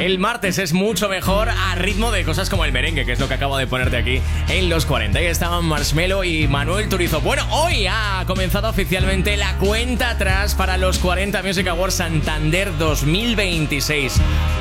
El martes es mucho mejor a ritmo de cosas como el merengue, que es lo que acabo de ponerte aquí en los 40. Ahí estaban Marshmello y Manuel Turizo. Bueno, hoy ha comenzado oficialmente la cuenta atrás para los 40 Music Awards Santander 2026.